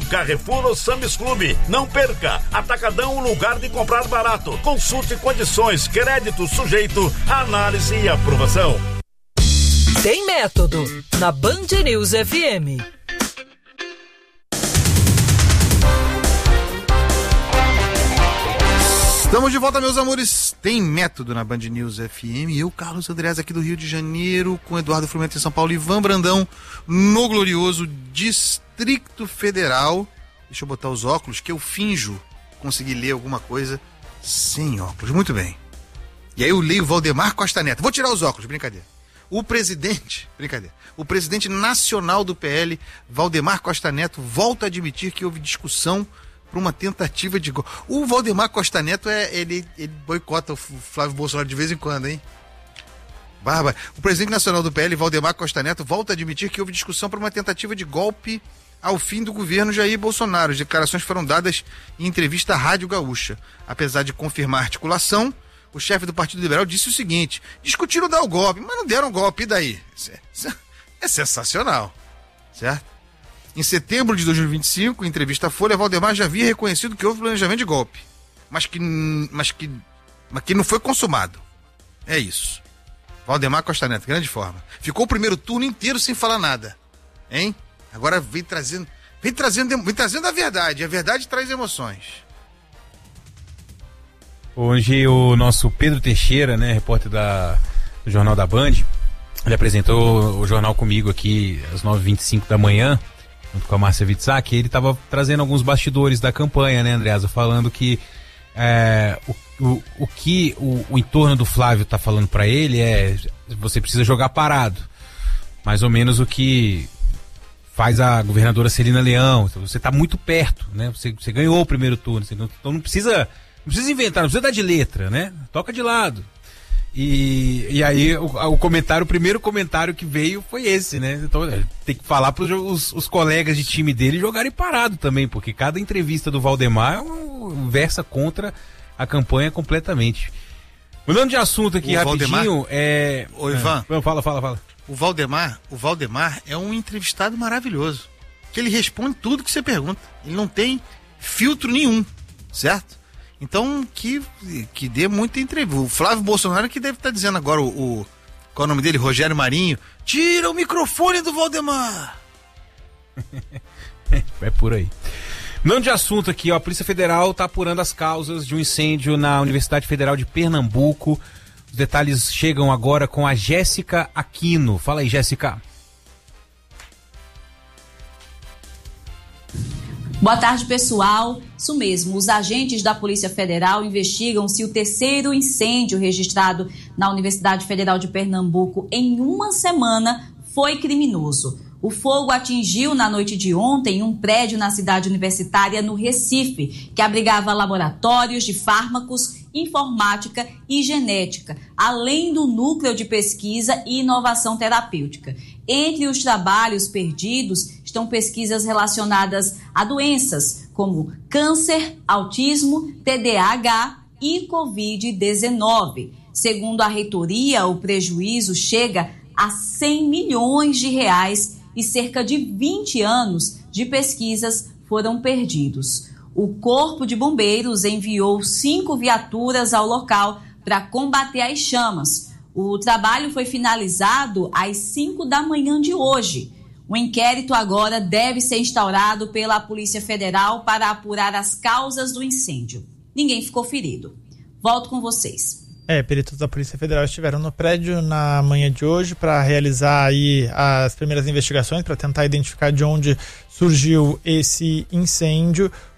Carrefour ou Sam's Clube. Não perca! Atacadão, o lugar de comprar barato. Consulte condições, crédito sujeito, análise e aprovação. Tem método na Band News FM. Estamos de volta, meus amores. Tem método na Band News FM. Eu, Carlos Andreas, aqui do Rio de Janeiro, com Eduardo Fluminense em São Paulo e Ivan Brandão no glorioso Distrito Federal. Deixa eu botar os óculos, que eu finjo conseguir ler alguma coisa sem óculos. Muito bem. E aí eu leio Valdemar Costa Neto. Vou tirar os óculos, brincadeira. O presidente nacional do PL, Valdemar Costa Neto, volta a admitir que houve discussão para uma tentativa de golpe. O Valdemar Costa Neto, ele boicota o Flávio Bolsonaro de vez em quando, hein? Barba. O presidente nacional do PL, Valdemar Costa Neto, volta a admitir que houve discussão para uma tentativa de golpe ao fim do governo Jair Bolsonaro. As declarações foram dadas em entrevista à Rádio Gaúcha. Apesar de confirmar a articulação, o chefe do Partido Liberal disse o seguinte: discutiram dar o golpe, mas não deram golpe, e daí? Isso é sensacional, certo? Em setembro de 2025, em entrevista à Folha, Valdemar já havia reconhecido que houve planejamento de golpe, mas que não foi consumado. É isso. Valdemar Costa Neto, grande forma. Ficou o primeiro turno inteiro sem falar nada, hein? Agora vem trazendo a verdade. A verdade traz emoções. Hoje o nosso Pedro Teixeira, né, repórter do Jornal da Band, ele apresentou o jornal comigo aqui às 9h25 da manhã, junto com a Márcia Witzak. Ele estava trazendo alguns bastidores da campanha, né, Andreasa, falando que o que o entorno do Flávio está falando para ele é: você precisa jogar parado. Mais ou menos o que faz a governadora Celina Leão. Você está muito perto, né? Você ganhou o primeiro turno, então não precisa inventar, não precisa dar de letra, né? Toca de lado. E aí o primeiro comentário que veio foi esse, né? Então tem que falar para os colegas de time dele jogarem parado também, porque cada entrevista do Valdemar versa contra a campanha completamente. Mudando de assunto aqui rapidinho, Ô, Ivan. Fala. O Valdemar é um entrevistado maravilhoso, que ele responde tudo que você pergunta. Ele não tem filtro nenhum, certo? Então, que dê muita entrevista. O Flávio Bolsonaro que deve estar dizendo agora, qual é o nome dele? Rogério Marinho. Tira o microfone do Valdemar. É por aí. Mudando de assunto aqui, ó, a Polícia Federal está apurando as causas de um incêndio na Universidade Federal de Pernambuco. Os detalhes chegam agora com a Jéssica Aquino. Fala aí, Jéssica. Boa tarde, pessoal. Isso mesmo, os agentes da Polícia Federal investigam se o terceiro incêndio registrado na Universidade Federal de Pernambuco em uma semana foi criminoso. O fogo atingiu na noite de ontem um prédio na cidade universitária no Recife, que abrigava laboratórios de fármacos, informática e genética, além do núcleo de pesquisa e inovação terapêutica. Entre os trabalhos perdidos estão pesquisas relacionadas a doenças como câncer, autismo, TDAH e Covid-19. Segundo a reitoria, o prejuízo chega a 100 milhões de reais e cerca de 20 anos de pesquisas foram perdidos. O Corpo de Bombeiros enviou 5 viaturas ao local para combater as chamas. O trabalho foi finalizado às 5 da manhã de hoje. O inquérito agora deve ser instaurado pela Polícia Federal para apurar as causas do incêndio. Ninguém ficou ferido. Volto com vocês. Peritos da Polícia Federal estiveram no prédio na manhã de hoje para realizar aí as primeiras investigações, para tentar identificar de onde surgiu esse incêndio.